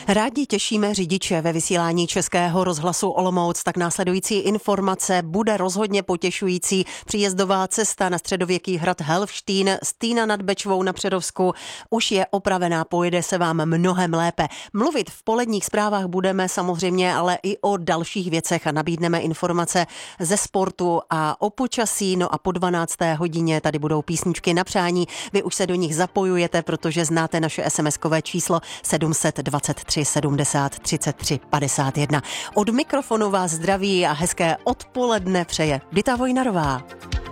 Rádi těšíme řidiče ve vysílání Českého rozhlasu Olomouc, tak následující informace bude rozhodně potěšující. Příjezdová cesta na středověký hrad Helvštín z Týna nad Bečvou na Přerovsku už je opravená, pojede se vám mnohem lépe. Mluvit v poledních zprávách budeme samozřejmě, ale i o dalších věcech a nabídneme informace ze sportu a o počasí. No a po 12. hodině tady budou písničky na přání. Vy už se do nich zapojujete, protože znáte naše SMS-kové číslo 723 70 33 51. Od mikrofonu vás zdraví a hezké odpoledne přeje Dita Vojnarová.